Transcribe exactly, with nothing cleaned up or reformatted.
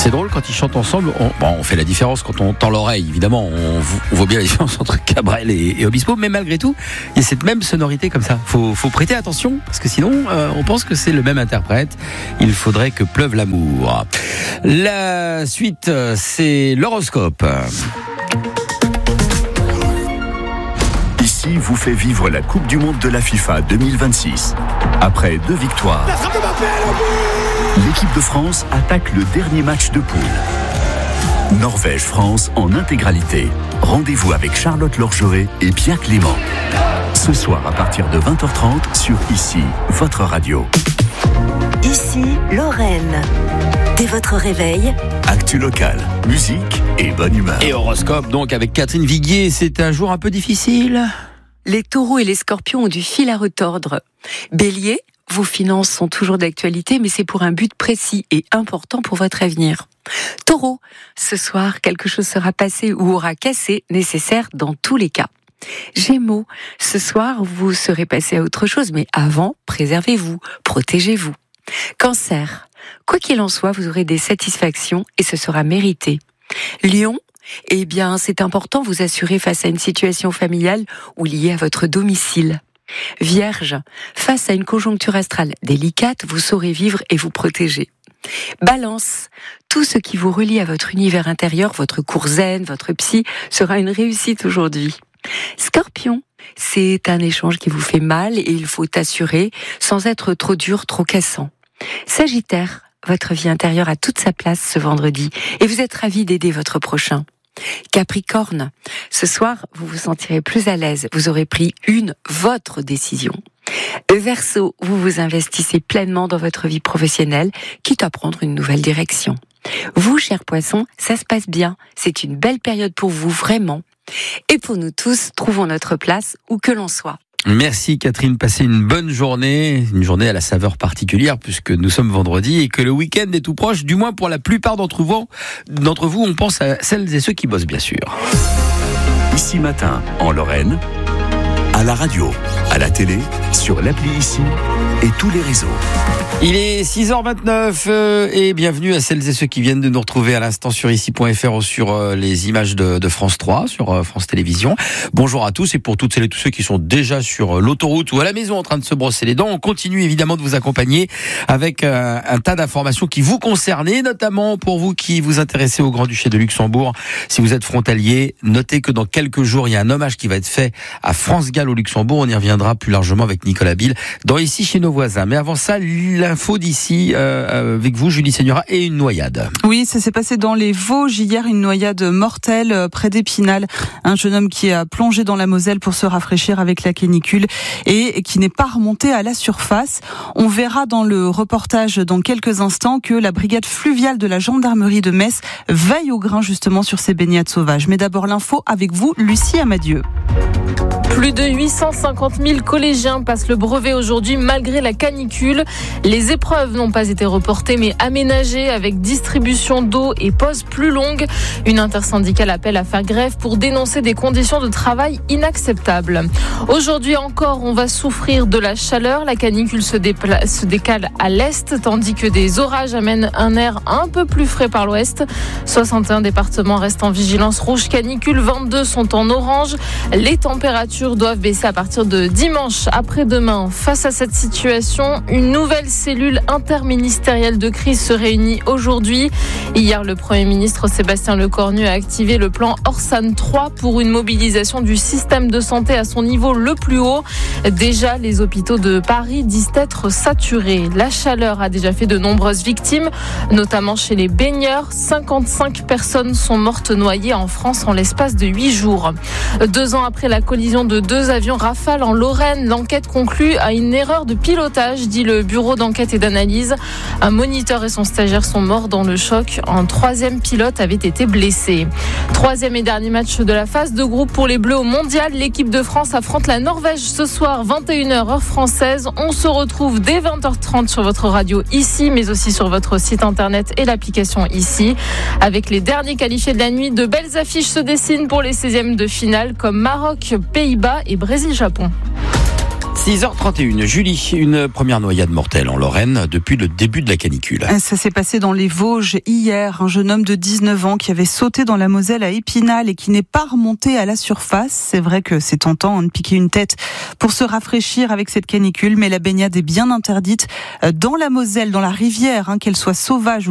C'est drôle quand ils chantent ensemble. On, bon, on fait la différence quand on tend l'oreille. Évidemment, on, on voit bien la différence entre Cabrel et, et Obispo, mais malgré tout, il y a cette même sonorité comme ça. Faut, faut prêter attention parce que sinon, euh, on pense que c'est le même interprète. Il faudrait que pleuve l'amour. La suite, c'est l'horoscope. Ici vous fait vivre la Coupe du Monde de la FIFA deux mille vingt-six. Après deux victoires, l'équipe de France attaque le dernier match de poule. Norvège-France en intégralité. Rendez-vous avec Charlotte Lorgeret et Pierre Clément. Ce soir à partir de vingt heures trente sur Ici, votre radio. Ici, Lorraine. Dès votre réveil, actu locale, musique et bonne humeur. Et horoscope donc avec Catherine Viguier. C'est un jour un peu difficile. Les taureaux et les scorpions ont du fil à retordre. Bélier, vos finances sont toujours d'actualité, mais c'est pour un but précis et important pour votre avenir. Taureau, ce soir, quelque chose sera passé ou aura cassé, nécessaire dans tous les cas. Gémeaux, ce soir, vous serez passé à autre chose, mais avant, préservez-vous, protégez-vous. Cancer, quoi qu'il en soit, vous aurez des satisfactions et ce sera mérité. Lion, eh bien, c'est important, vous assurer face à une situation familiale ou liée à votre domicile. Vierge, face à une conjoncture astrale délicate, vous saurez vivre et vous protéger. Balance, tout ce qui vous relie à votre univers intérieur, votre cours zen, votre psy, sera une réussite aujourd'hui. Scorpion, c'est un échange qui vous fait mal et il faut assurer sans être trop dur, trop cassant. Sagittaire, votre vie intérieure a toute sa place ce vendredi et vous êtes ravi d'aider votre prochain. Capricorne, ce soir, vous vous sentirez plus à l'aise, vous aurez pris une, votre décision. Verseau, vous vous investissez pleinement dans votre vie professionnelle, quitte à prendre une nouvelle direction. Vous, chers poissons, ça se passe bien, c'est une belle période pour vous, vraiment. Et pour nous tous, trouvons notre place où que l'on soit. Merci Catherine, passez une bonne journée, une journée à la saveur particulière puisque nous sommes vendredi et que le week-end est tout proche, du moins pour la plupart d'entre vous, d'entre vous, on pense à celles et ceux qui bossent bien sûr. Ici matin, en Lorraine, à la radio, à la télé, sur l'appli Ici et tous les réseaux. Il est six heures vingt-neuf euh, et bienvenue à celles et ceux qui viennent de nous retrouver à l'instant sur ici point f r ou sur euh, les images de, de France trois, sur euh, France Télévisions. Bonjour à tous et pour toutes celles et tous ceux qui sont déjà sur euh, l'autoroute ou à la maison en train de se brosser les dents, on continue évidemment de vous accompagner avec euh, un tas d'informations qui vous concernent, notamment pour vous qui vous intéressez au Grand-Duché de Luxembourg. Si vous êtes frontalier, notez que dans quelques jours, il y a un hommage qui va être fait à France Gall au Luxembourg. On y reviendra plus largement avec Nicolas Bill dans Ici chez nos voisins. Mais avant ça, l'info d'ici euh, avec vous, Julie Seigneura, et une noyade. Oui, ça s'est passé dans les Vosges hier, une noyade mortelle près d'Épinal. Un jeune homme qui a plongé dans la Moselle pour se rafraîchir avec la canicule et qui n'est pas remonté à la surface. On verra dans le reportage dans quelques instants que la brigade fluviale de la gendarmerie de Metz veille au grain justement sur ces baignades sauvages. Mais d'abord l'info avec vous, Lucie Amadieu. Plus de huit cent cinquante mille collégiens passent le brevet aujourd'hui malgré la canicule. Les épreuves n'ont pas été reportées mais aménagées avec distribution d'eau et pauses plus longues. Une intersyndicale appelle à faire grève pour dénoncer des conditions de travail inacceptables. Aujourd'hui encore, on va souffrir de la chaleur. La canicule se, dépla- se décale à l'est tandis que des orages amènent un air un peu plus frais par l'ouest. soixante et un départements restent en vigilance rouge canicule, vingt-deux sont en orange. Les températures doivent baisser à partir de dimanche après-demain. Face à cette situation, une nouvelle cellule interministérielle de crise se réunit aujourd'hui. Hier, le Premier ministre Sébastien Lecornu a activé le plan Orsan trois pour une mobilisation du système de santé à son niveau le plus haut. Déjà, les hôpitaux de Paris disent être saturés. La chaleur a déjà fait de nombreuses victimes, notamment chez les baigneurs. cinquante-cinq personnes sont mortes noyées en France en l'espace de huit jours. Deux ans après la collision de deux avions Rafale en Lorraine, l'enquête conclut à une erreur de pilotage, dit le bureau d'enquête et d'analyse. Un moniteur et son stagiaire sont morts dans le choc. Un troisième pilote avait été blessé. Troisième et dernier match de la phase de groupe pour les Bleus au Mondial. L'équipe de France affronte la Norvège ce soir, vingt et une heures heure française. On se retrouve dès vingt heures trente sur votre radio Ici, mais aussi sur votre site internet et l'application Ici. Avec les derniers qualifiés de la nuit, de belles affiches se dessinent pour les seizièmes de finale comme Maroc, Pays-Bas et Brésil-Japon. six heures trente et une, Julie, une première noyade mortelle en Lorraine depuis le début de la canicule. Ça s'est passé dans les Vosges hier. Un jeune homme de dix-neuf ans qui avait sauté dans la Moselle à Épinal et qui n'est pas remonté à la surface. C'est vrai que c'est tentant de piquer une tête pour se rafraîchir avec cette canicule, mais la baignade est bien interdite dans la Moselle, dans la rivière, hein, qu'elle soit sauvage ou